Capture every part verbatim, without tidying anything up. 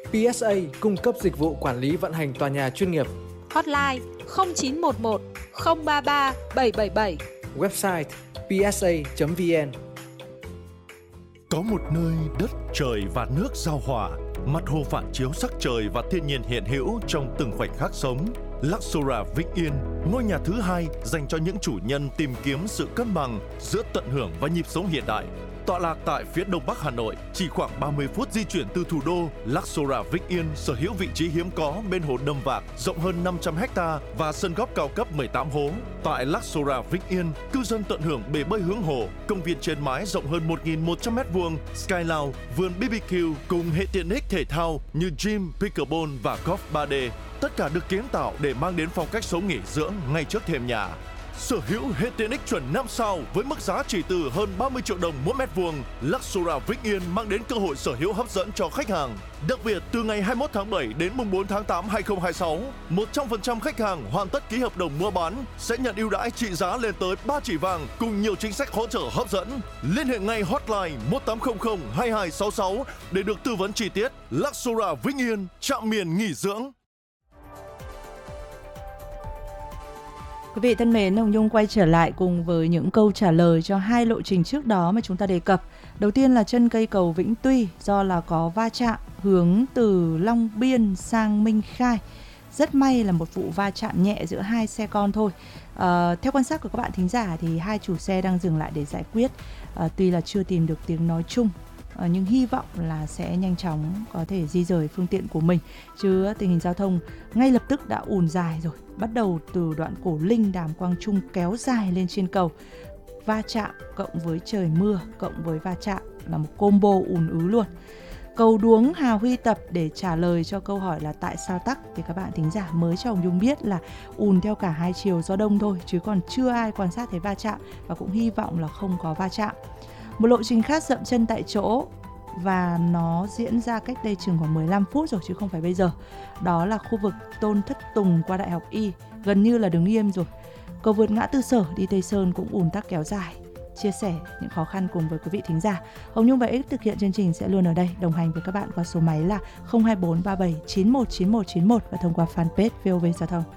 pê ét a cung cấp dịch vụ quản lý vận hành tòa nhà chuyên nghiệp. Hotline không chín một một không ba ba bảy bảy bảy. Website pê ét a chấm vê en. Có một nơi đất, trời và nước giao hòa, mặt hồ phản chiếu sắc trời và thiên nhiên hiện hữu trong từng khoảnh khắc sống. Luxura Vĩnh Yên, ngôi nhà thứ hai dành cho những chủ nhân tìm kiếm sự cân bằng giữa tận hưởng và nhịp sống hiện đại. Tọa lạc tại phía đông bắc Hà Nội, chỉ khoảng ba mươi phút di chuyển từ thủ đô, Luxura Vĩnh Yên sở hữu vị trí hiếm có bên hồ Đầm Vạc rộng hơn năm trăm héc ta và sân golf cao cấp mười tám hố. Tại Luxura Vĩnh Yên, cư dân tận hưởng bể bơi hướng hồ, công viên trên mái rộng hơn một nghìn một trăm mét vuông, Sky Lounge, vườn bê bê kiu cùng hệ tiện ích thể thao như gym, pickleball và golf ba D. Tất cả được kiến tạo để mang đến phong cách sống nghỉ dưỡng ngay trước thềm nhà. Sở hữu hệ tiện ích chuẩn năm sao với mức giá chỉ từ hơn ba mươi triệu đồng mỗi mét vuông, Luxura Vĩnh Yên mang đến cơ hội sở hữu hấp dẫn cho khách hàng. Đặc biệt, từ ngày hai mươi mốt tháng bảy đến mùng bốn tháng tám năm hai nghìn không trăm hai mươi sáu, một trăm phần trăm khách hàng hoàn tất ký hợp đồng mua bán sẽ nhận ưu đãi trị giá lên tới ba chỉ vàng cùng nhiều chính sách hỗ trợ hấp dẫn. Liên hệ ngay hotline một tám không không hai hai sáu sáu để được tư vấn chi tiết. Luxura Vĩnh Yên, trạm miền nghỉ dưỡng. Quý vị thân mến, Hồng Nhung quay trở lại cùng với những câu trả lời cho hai lộ trình trước đó mà chúng ta đề cập. Đầu tiên là chân cây cầu Vĩnh Tuy, do là có va chạm hướng từ Long Biên sang Minh Khai. Rất may là một vụ va chạm nhẹ giữa hai xe con thôi. À, theo quan sát của các bạn thính giả thì hai chủ xe đang dừng lại để giải quyết. À, tuy là chưa tìm được tiếng nói chung, à, nhưng hy vọng là sẽ nhanh chóng có thể di rời phương tiện của mình. Chứ tình hình giao thông ngay lập tức đã ùn dài rồi. Bắt đầu từ đoạn Cổ Linh, Đàm Quang Trung kéo dài lên trên cầu. Va chạm cộng với trời mưa cộng với va chạm là một combo ùn ứ luôn. Cầu Đuống, Hà Huy Tập để trả lời cho câu hỏi là tại sao tắc thì các bạn thính giả mới cho Hồng Nhung biết là ùn theo cả hai chiều do đông thôi, chứ còn chưa ai quan sát thấy va chạm và cũng hy vọng là không có va chạm. Một lộ trình khác dậm chân tại chỗ và nó diễn ra cách đây chừng khoảng mười lăm phút rồi chứ không phải bây giờ. Đó là khu vực Tôn Thất Tùng qua Đại học Y, gần như là đứng im rồi. Cầu vượt ngã tư Sở đi Tây Sơn cũng ùn tắc kéo dài. Chia sẻ những khó khăn cùng với quý vị thính giả. Hồng Nhung và X thực hiện chương trình sẽ luôn ở đây đồng hành với các bạn qua số máy là không hai bốn ba bảy chín một chín một chín một và thông qua fanpage vê o vê Giao thông.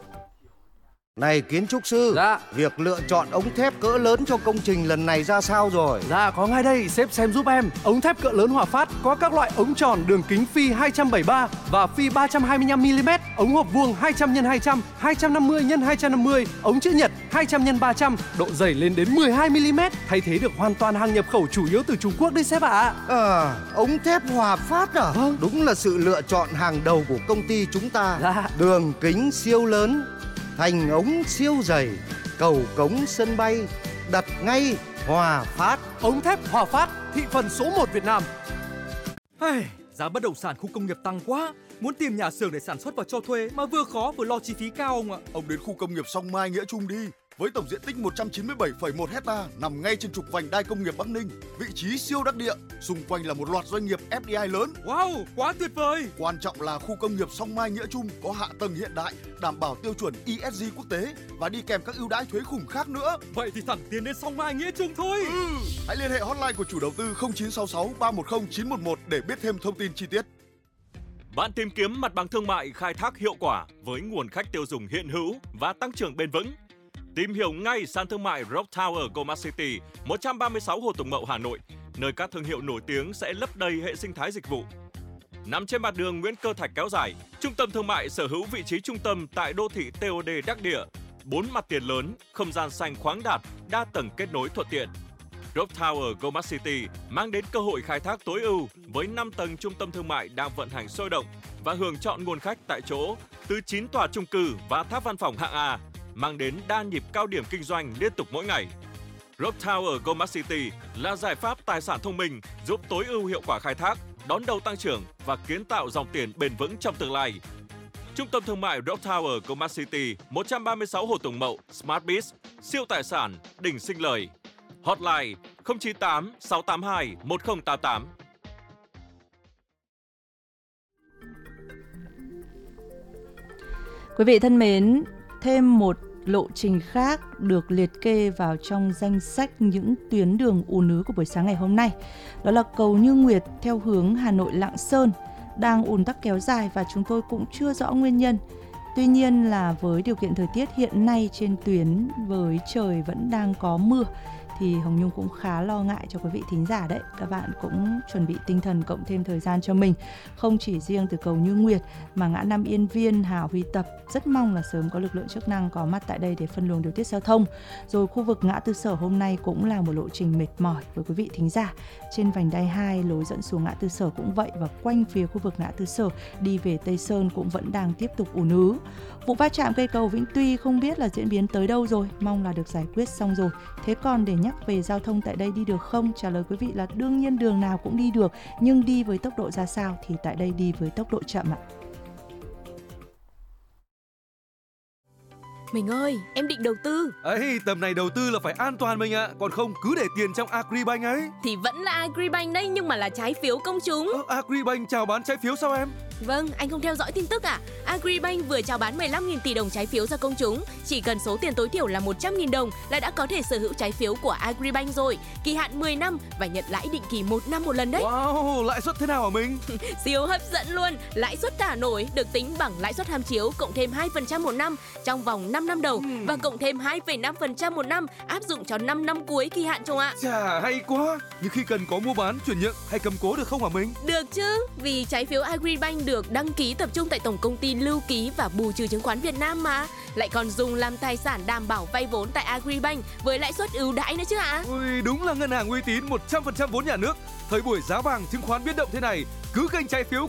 Này kiến trúc sư, dạ. Việc lựa chọn ống thép cỡ lớn cho công trình lần này ra sao rồi? Dạ có ngay đây, sếp xem giúp em. Ống thép cỡ lớn Hòa Phát có các loại ống tròn đường kính phi hai trăm bảy mươi ba và phi ba trăm hai mươi lăm mi li mét, ống hộp vuông hai trăm nhân hai trăm, hai trăm năm mươi nhân hai trăm năm mươi, ống chữ nhật hai trăm nhân ba trăm, độ dày lên đến mười hai mi li mét, thay thế được hoàn toàn hàng nhập khẩu chủ yếu từ Trung Quốc đấy sếp ạ. À. à, ống thép Hòa Phát à? Vâng. Đúng là sự lựa chọn hàng đầu của công ty chúng ta. Dạ. Đường kính siêu lớn, thành ống siêu dày, cầu cống sân bay, đặt ngay Hòa Phát. Ống thép Hòa Phát, thị phần số một Việt Nam. Hey, giá bất động sản khu công nghiệp tăng quá, muốn tìm nhà xưởng để sản xuất và cho thuê mà vừa khó vừa lo chi phí cao ông ạ. Ông đến khu công nghiệp Song Mai Nghĩa Trung đi. Với tổng diện tích một trăm chín mươi bảy phẩy một hecta nằm ngay trên trục vành đai công nghiệp Bắc Ninh, vị trí siêu đắc địa, xung quanh là một loạt doanh nghiệp ép đê i lớn. Wow, quá tuyệt vời! Quan trọng là khu công nghiệp Song Mai Nghĩa Trung có hạ tầng hiện đại, đảm bảo tiêu chuẩn e ét giê quốc tế và đi kèm các ưu đãi thuế khủng khác nữa. Vậy thì thẳng tiến đến Song Mai Nghĩa Trung thôi. Ừ. Hãy liên hệ hotline của chủ đầu tư không chín sáu sáu ba một không chín một một để biết thêm thông tin chi tiết. Bạn tìm kiếm mặt bằng thương mại khai thác hiệu quả với nguồn khách tiêu dùng hiện hữu và tăng trưởng bền vững. Tìm hiểu ngay sàn thương mại Rock Tower Gomat City, một trăm ba mươi sáu Hồ Tùng Mậu, Hà Nội, nơi các thương hiệu nổi tiếng sẽ lấp đầy hệ sinh thái dịch vụ. Nằm trên mặt đường Nguyễn Cơ Thạch kéo dài, trung tâm thương mại sở hữu vị trí trung tâm tại đô thị tê ô đê đắc địa, bốn mặt tiền lớn, không gian xanh khoáng đạt, đa tầng kết nối thuận tiện. Rock Tower Gomat City mang đến cơ hội khai thác tối ưu với năm tầng trung tâm thương mại đang vận hành sôi động và hưởng chọn nguồn khách tại chỗ từ chín tòa chung cư và tháp văn phòng hạng A, mang đến đa nhịp cao điểm kinh doanh liên tục mỗi ngày. Rock Tower Gomat City là giải pháp tài sản thông minh giúp tối ưu hiệu quả khai thác, đón đầu tăng trưởng và kiến tạo dòng tiền bền vững trong tương lai. Trung tâm thương mại Rock Tower Gomat City, một trăm ba mươi sáu Hồ Tùng Mậu, Smart Biz, siêu tài sản, đỉnh sinh lời. Hotline không chín tám sáu tám hai một không tám tám. Quý vị thân mến, thêm một lộ trình khác được liệt kê vào trong danh sách những tuyến đường ùn ứ của buổi sáng ngày hôm nay. Đó là cầu Như Nguyệt theo hướng Hà Nội Lạng Sơn. đang ùn tắc kéo dài và chúng tôi cũng chưa rõ nguyên nhân. Tuy nhiên là với điều kiện thời tiết hiện nay trên tuyến với trời vẫn đang có mưa thì Hồng Nhung cũng khá lo ngại cho quý vị thính giả đấy. Các bạn cũng chuẩn bị tinh thần cộng thêm thời gian cho mình. Không chỉ riêng từ cầu Như Nguyệt mà ngã năm Yên Viên, Hào Huy Tập rất mong là sớm có lực lượng chức năng có mặt tại đây để phân luồng điều tiết giao thông. Rồi khu vực ngã tư Sở hôm nay cũng là một lộ trình mệt mỏi với quý vị thính giả. Trên vành đai hai lối dẫn xuống ngã tư Sở cũng vậy, và quanh phía khu vực ngã tư Sở đi về Tây Sơn cũng vẫn đang tiếp tục ùn ứ. Vụ va chạm cây cầu Vĩnh Tuy không biết là diễn biến tới đâu rồi, mong là được giải quyết xong rồi. Thế còn để nhắc về giao thông tại đây đi được không? Trả lời quý vị là đương nhiên đường nào cũng đi được, nhưng đi với tốc độ ra sao thì tại đây đi với tốc độ chậm ạ. Mình ơi, em định đầu tư. Ấy, tầm này đầu tư là phải an toàn mình ạ, à. Còn không cứ để tiền trong Agribank ấy. Thì vẫn là Agribank đấy, nhưng mà là trái phiếu công chúng. Ờ, Agribank chào bán trái phiếu sao em? Vâng, anh không theo dõi tin tức à? Agribank vừa chào bán mười lăm nghìn tỷ đồng trái phiếu ra công chúng. Chỉ cần số tiền tối thiểu là một trăm nghìn đồng là đã có thể sở hữu trái phiếu của Agribank rồi. Kỳ hạn mười năm và nhận lãi định kỳ một năm một lần đấy. Wow, lãi suất thế nào hả mình? Siêu hấp dẫn luôn. Lãi suất thả nổi được tính bằng lãi suất tham chiếu cộng thêm hai phần trăm một năm trong vòng năm năm đầu uhm. và cộng thêm hai phẩy năm phần trăm một năm áp dụng cho năm năm cuối kỳ hạn chung ạ. Chà, hay quá. Nhưng khi cần có mua bán, chuyển nhượng hay cầm cố được không hả mình? Được chứ, vì trái phiếu Agribank được đăng ký tập trung tại Tổng công ty Lưu ký và Bù trừ chứng khoán Việt Nam mà. Lại còn dùng làm tài sản đảm bảo vay vốn tại Agribank với lãi suất ưu đãi nữa chứ ạ. À? Ui, đúng là ngân hàng uy tín một trăm phần trăm vốn nhà nước. Thời buổi giá vàng chứng khoán biến động thế này, cứ kênh trái phiếu